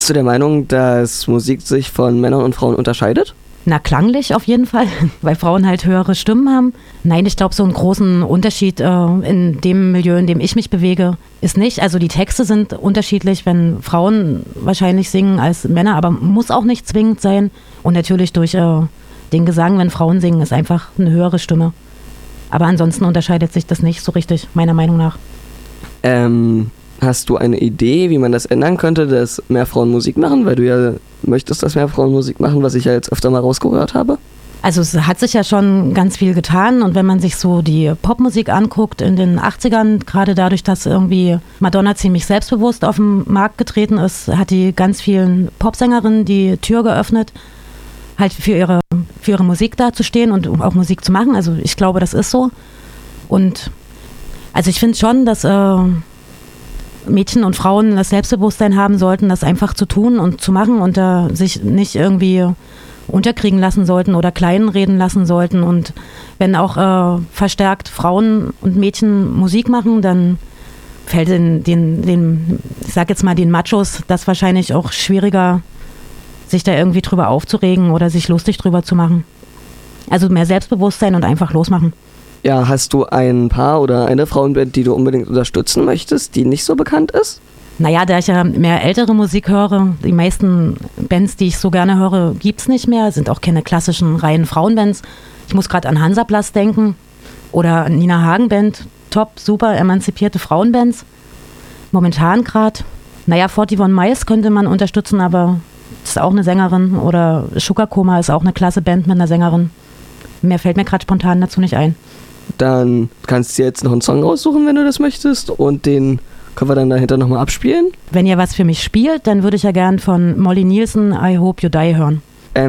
Bist du der Meinung, dass Musik sich von Männern und Frauen unterscheidet? Na, klanglich auf jeden Fall, weil Frauen halt höhere Stimmen haben. Nein, ich glaube, so einen großen Unterschied in dem Milieu, in dem ich mich bewege, ist nicht. Also die Texte sind unterschiedlich, wenn Frauen wahrscheinlich singen als Männer, aber muss auch nicht zwingend sein. Und natürlich durch den Gesang, wenn Frauen singen, ist einfach eine höhere Stimme. Aber ansonsten unterscheidet sich das nicht so richtig, meiner Meinung nach. Hast du eine Idee, wie man das ändern könnte, dass mehr Frauen Musik machen? Weil du ja möchtest, dass mehr Frauen Musik machen, was ich ja jetzt öfter mal rausgehört habe. Also es hat sich ja schon ganz viel getan und wenn man sich so die Popmusik anguckt in den 80ern, gerade dadurch, dass irgendwie Madonna ziemlich selbstbewusst auf den Markt getreten ist, hat die ganz vielen Popsängerinnen die Tür geöffnet, halt für ihre Musik dazustehen und auch Musik zu machen. Also ich glaube, das ist so. Und also ich finde schon, dass Mädchen und Frauen das Selbstbewusstsein haben sollten, das einfach zu tun und zu machen und sich nicht irgendwie unterkriegen lassen sollten oder kleinreden lassen sollten. Und wenn auch verstärkt Frauen und Mädchen Musik machen, dann fällt ich sag jetzt mal den Machos das wahrscheinlich auch schwieriger, sich da irgendwie drüber aufzuregen oder sich lustig drüber zu machen. Also mehr Selbstbewusstsein und einfach losmachen. Ja, hast du ein Paar oder eine Frauenband, die du unbedingt unterstützen möchtest, die nicht so bekannt ist? Naja, da ich ja mehr ältere Musik höre, die meisten Bands, die ich so gerne höre, gibt's nicht mehr, sind auch keine klassischen reinen Frauenbands. Ich muss gerade an Hansaplast denken oder an Nina Hagen Band, top, super emanzipierte Frauenbands. Momentan gerade, 41 Mice könnte man unterstützen, aber ist auch eine Sängerin oder Sugar Coma ist auch eine klasse Band mit einer Sängerin. Mehr fällt mir gerade spontan dazu nicht ein. Dann kannst du jetzt noch einen Song raussuchen, wenn du das möchtest, und den können wir dann dahinter nochmal abspielen. Wenn ihr was für mich spielt, dann würde ich ja gern von Molly Nielsen I Hope You Die hören.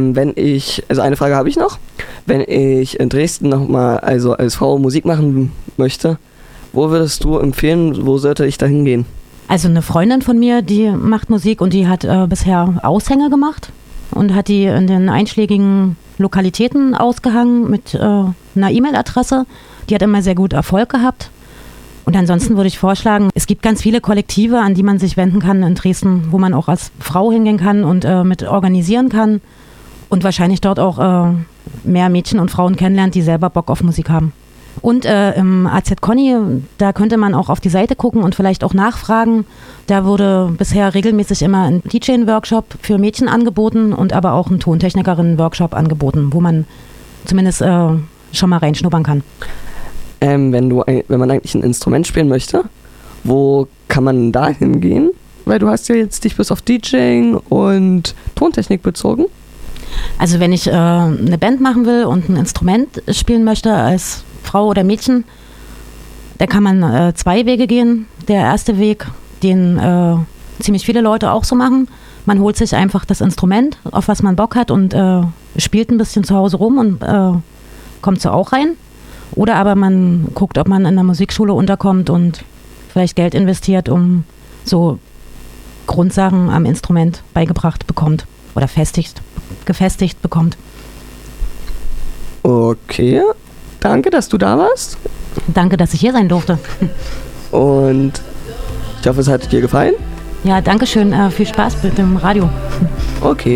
Also eine Frage habe ich noch. Wenn ich in Dresden nochmal, also als Frau Musik machen möchte, wo würdest du empfehlen, wo sollte ich da hingehen? Also eine Freundin von mir, die macht Musik und die hat bisher Aushänge gemacht und hat die in den einschlägigen Lokalitäten ausgehangen mit einer E-Mail-Adresse. Die hat immer sehr gut Erfolg gehabt. Und ansonsten würde ich vorschlagen, es gibt ganz viele Kollektive, an die man sich wenden kann in Dresden, wo man auch als Frau hingehen kann und mit organisieren kann und wahrscheinlich dort auch mehr Mädchen und Frauen kennenlernt, die selber Bock auf Musik haben. Und im AZ Conny, da könnte man auch auf die Seite gucken und vielleicht auch nachfragen. Da wurde bisher regelmäßig immer ein DJ-Workshop für Mädchen angeboten und aber auch ein Tontechnikerinnen-Workshop angeboten, wo man zumindest schon mal reinschnuppern kann. Wenn man eigentlich ein Instrument spielen möchte, wo kann man da hingehen? Weil du hast ja jetzt dich bis auf DJing und Tontechnik bezogen. Also wenn ich eine Band machen will und ein Instrument spielen möchte als Frau oder Mädchen, da kann man 2 Wege gehen. Der erste Weg, den ziemlich viele Leute auch so machen. Man holt sich einfach das Instrument, auf was man Bock hat und spielt ein bisschen zu Hause rum und kommt so auch rein. Oder aber man guckt, ob man in der Musikschule unterkommt und vielleicht Geld investiert, um so Grundsachen am Instrument beigebracht bekommt oder gefestigt bekommt. Okay, danke, dass du da warst. Danke, dass ich hier sein durfte. Und ich hoffe, es hat dir gefallen. Ja, danke schön. Viel Spaß mit dem Radio. Okay.